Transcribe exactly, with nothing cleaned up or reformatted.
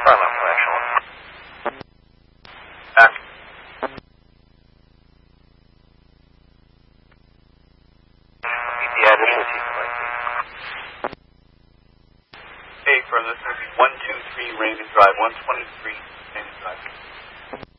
Affirmative, actually. Action. Repeat the address with you, please. Hey, from this is one two three Raymond Drive, one twenty-three Raymond Drive.